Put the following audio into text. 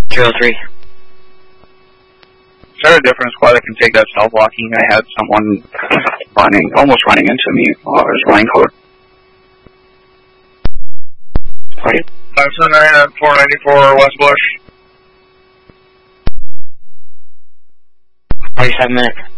03. Is there a different squad that can take that cell blocking? I had someone almost running into me while I was running code. Right. 579 at 494 West Bush. 47 minutes.